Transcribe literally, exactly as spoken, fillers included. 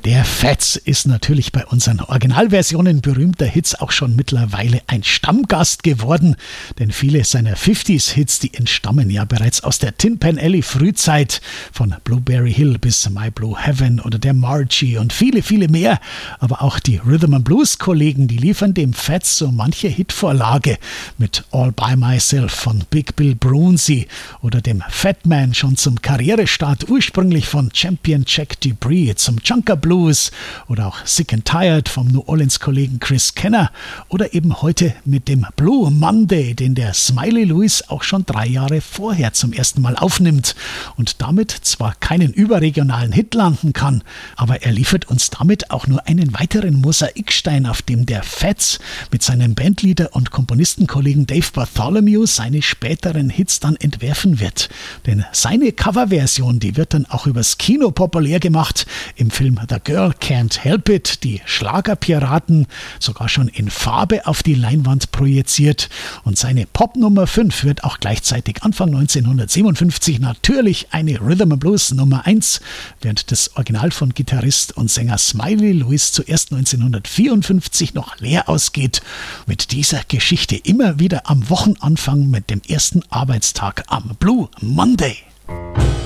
Der Fats ist natürlich bei unseren Originalversionen berühmter Hits auch schon mittlerweile ein Stammgast geworden, denn viele seiner fünfziger-Hits, die entstammen ja bereits aus der Tin Pan Alley Frühzeit, von Blueberry Hill bis My Blue Heaven oder der Margie und viele, viele mehr. Aber auch die Rhythm and Blues Kollegen, die liefern dem Fats so manche Hitvorlage mit All By Myself von Big Bill Broonzy oder dem Fat Man schon zum Karrierestart ursprünglich von Champion Jack Dupree zum Junker Blues oder auch Sick and Tired vom New Orleans-Kollegen Chris Kenner oder eben heute mit dem Blue Monday, den der Smiley Lewis auch schon drei Jahre vorher zum ersten Mal aufnimmt und damit zwar keinen überregionalen Hit landen kann, aber er liefert uns damit auch nur einen weiteren Mosaikstein, auf dem der Fats mit seinem Bandleader und Komponistenkollegen Dave Bartholomew seine späteren Hits dann entwerfen wird. Denn seine Coverversion, die wird dann auch übers Kino populär gemacht, im Film The Girl Can't Help It, die Schlagerpiraten, sogar schon in Farbe auf die Leinwand projiziert. Und seine Pop Nummer fünf wird auch gleichzeitig Anfang neunzehnhundertsiebenundfünfzig natürlich eine Rhythm and Blues Nummer eins, während das Original von Gitarrist und Sänger Smiley Lewis zuerst neunzehnhundertvierundfünfzig noch leer ausgeht. Mit dieser Geschichte immer wieder am Wochenanfang mit dem ersten Arbeitstag am Blue Monday.